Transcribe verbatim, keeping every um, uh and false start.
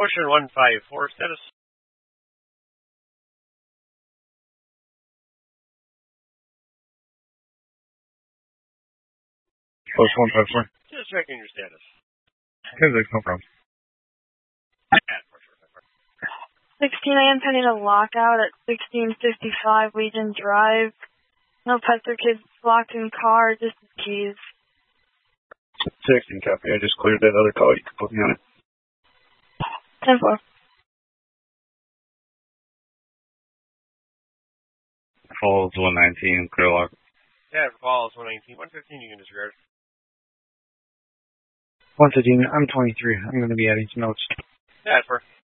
Ocean one five four, status. Ocean one five four. Just checking your status. Okay, there's no problem. sixteen A M pending a lockout at sixteen fifty-five Legion Drive. No pets or kids locked in car, just the keys. sixteen copy. I just cleared that other call. You can put me on it. ten four. Falls one nineteen, clear lock. Yeah, Falls one nineteen. one fifteen, you can disregard. one fifteen, I'm twenty-three. I'm going to be adding some notes. Yeah, for